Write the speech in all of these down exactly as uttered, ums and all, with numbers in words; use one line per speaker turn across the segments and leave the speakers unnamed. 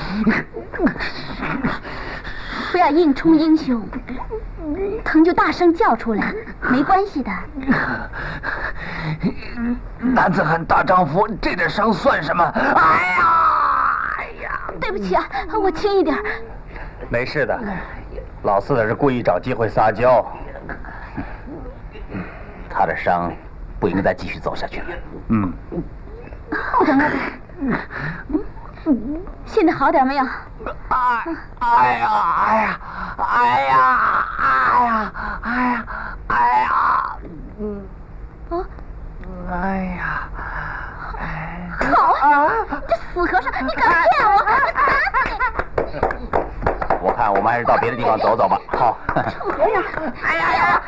不要硬充英雄，疼就大声叫出来，没关系的。
男子汉大丈夫，这点伤算什么？哎呀，哎呀！
对不起啊，我轻一点。
没事的，老四的是故意找机会撒娇。他的伤不应该再继续走下去了。嗯。
等等等。现在好点没有？
哎，哎呀，哎呀，哎呀，哎呀，哎呀，哎呀，嗯，
啊，
哎呀，哎，
好啊，这死和尚，你敢骗我？
我看我们还是到别的地方走走吧。好。
臭和尚！哎呀呀！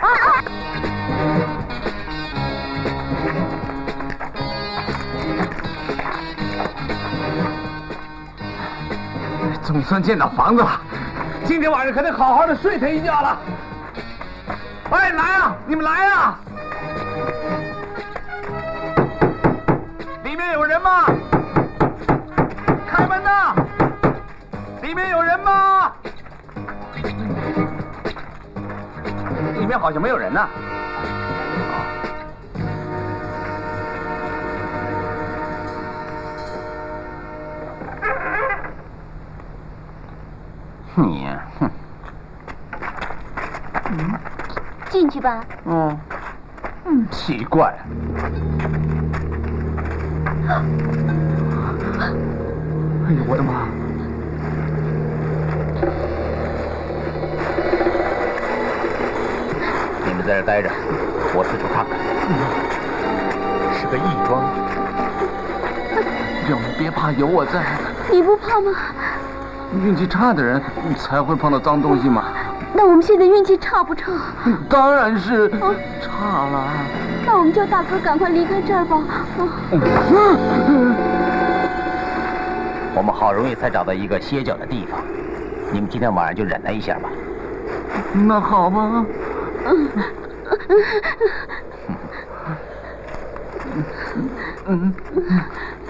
总算见到房子了，今天晚上可得好好的睡他一觉了。哎，来啊，你们来啊！里面有人吗？开门呐！里面有人吗？里面好像没有人呢。
你，哼，
嗯，进去吧。
嗯，嗯，奇怪。
哎呦，我的妈！
你们在这待着，我四处看看。
嗯、是个义庄。让我别怕，有我在。
你不怕吗？
运气差的人才会碰到脏东西嘛。
那我们现在运气差不差？
当然是差了。
那我们叫大哥赶快离开这儿吧。
我们好容易才找到一个歇脚的地方，你们今天晚上就忍耐一下吧。
那好吧。嗯嗯嗯。